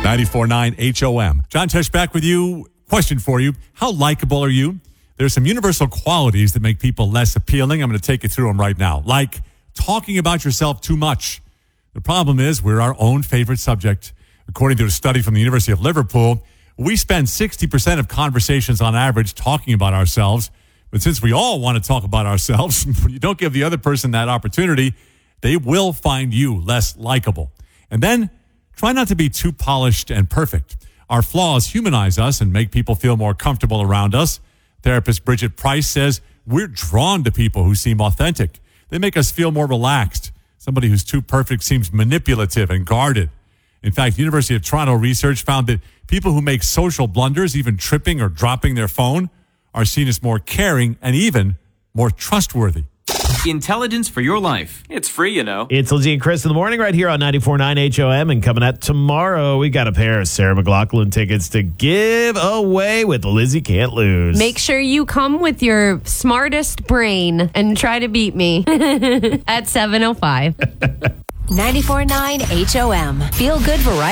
94.9 HOM. John Tesh back with you. Question for you. How likable are you? There's some universal qualities that make people less appealing. I'm going to take you through them right now. Like talking about yourself too much. The problem is we're our own favorite subject. According to a study from the University of Liverpool, we spend 60% of conversations on average talking about ourselves. But since we all want to talk about ourselves, when you don't give the other person that opportunity, they will find you less likable. And then try not to be too polished and perfect. Our flaws humanize us and make people feel more comfortable around us. Therapist Bridget Price says we're drawn to people who seem authentic. They make us feel more relaxed. Somebody who's too perfect seems manipulative and guarded. In fact, University of Toronto research found that people who make social blunders, even tripping or dropping their phone, are seen as more caring and even more trustworthy. Intelligence for your life. It's free, you know. It's Lizzie and Chris in the morning right here on 94.9 HOM. And coming up tomorrow, we got a pair of Sarah McLachlan tickets to give away with Lizzie Can't Lose. Make sure you come with your smartest brain and try to beat me at 7:05. 94.9 HOM. Feel good variety.